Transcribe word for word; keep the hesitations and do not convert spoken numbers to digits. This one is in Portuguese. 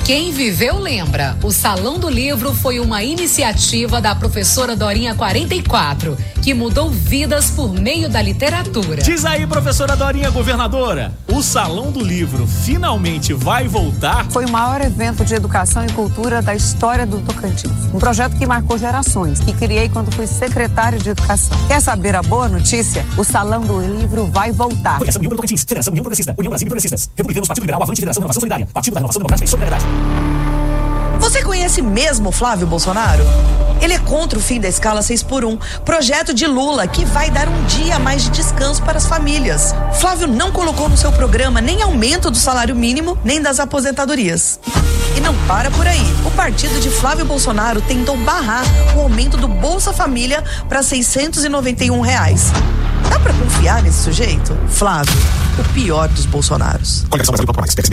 Quem viveu lembra. O Salão do Livro foi uma iniciativa da professora Dorinha quarenta e quatro, que mudou vidas por meio da literatura. Diz aí, professora Dorinha, governadora, o Salão do Livro finalmente vai voltar? Foi o maior evento de educação e cultura da história do Tocantins. Um projeto que marcou gerações, que criei quando fui secretário de Educação. Quer saber a boa notícia? O Salão do Livro vai voltar. Federação União Tocantins, Federação União Progressista, União Brasil e Progressistas, Republicanos, Partido Liberal, Avante, Federação da Renovação Solidária, Partido da Renovação Democrática e Solidariedade. Você conhece mesmo Flávio Bolsonaro? Ele é contra o fim da escala seis por um, projeto de Lula que vai dar um dia a mais de descanso para as famílias. Flávio não colocou no seu programa nem aumento do salário mínimo, nem das aposentadorias. E não para por aí. O partido de Flávio Bolsonaro tentou barrar o aumento do Bolsa Família para seiscentos e noventa e um reais. Dá pra confiar nesse sujeito? Flávio, o pior dos Bolsonaros. Coligação Brasil Popular,